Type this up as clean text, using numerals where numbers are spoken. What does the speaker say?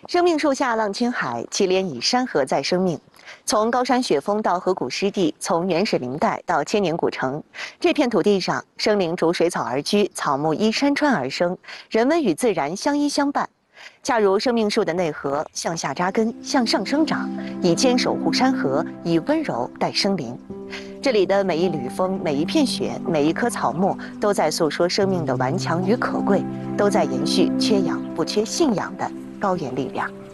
生命树下浪青海，祁连以山河载生命。从高山雪峰到河谷湿地，从原始林带到千年古城，这片土地上，生灵逐水草而居，草木依山川而生，人文与自然相依相伴。恰如生命树的内核，向下扎根，向上生长，以坚守护山河，以温柔带生灵。这里的每一缕风，每一片雪，每一棵草木，都在诉说生命的顽强与可贵，都在延续缺氧不缺信仰的高原力量。